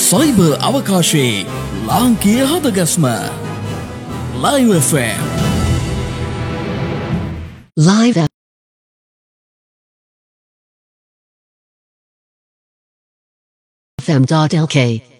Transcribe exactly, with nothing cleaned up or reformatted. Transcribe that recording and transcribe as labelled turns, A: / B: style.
A: cyber අවකාශයේ ලාංකීය හදගස්ම Live F M
B: Live F M dot L K